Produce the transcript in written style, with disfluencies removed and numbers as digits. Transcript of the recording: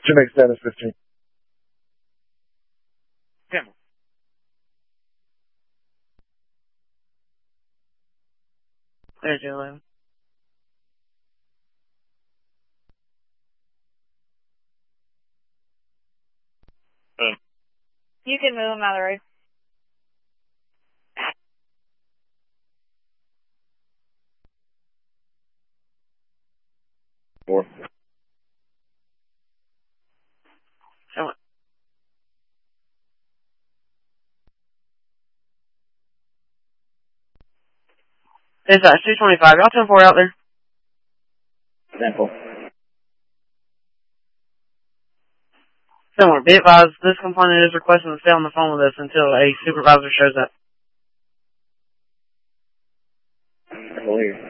Jamaica status 15. Campbell. There's your 11. You can move him out of the road. Four. Show it. It's 225. Y'all 10-4 out there. 10-4. Similar. Be advised, this complainant is requesting to stay on the phone with us until a supervisor shows up. I believe.